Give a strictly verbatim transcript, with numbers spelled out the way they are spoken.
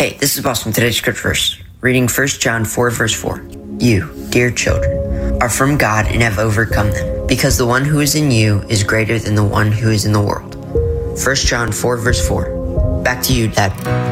Hey, this is Boss from today's scripture verse, reading First John four, verse four. You, dear children, are from God and have overcome them, because the one who is in you is greater than the one who is in the world. First John four, verse four. Back to you, Dad.